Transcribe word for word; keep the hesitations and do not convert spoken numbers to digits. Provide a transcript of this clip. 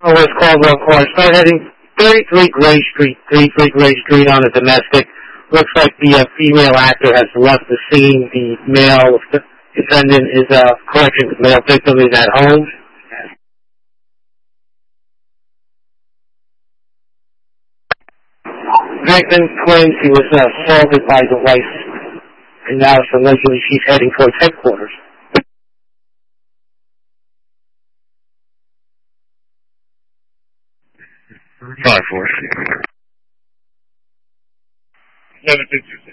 West Caldwell car. Start heading thirty-three Gray Street, thirty-three Gray Street on a domestic. Looks like the uh, female actor has left the scene. The male defendant is, uh, correction, the male victim is at home. Victim claims he was uh, assaulted by the wife, and now so allegedly she's heading towards headquarters. Five four. Seven six two six.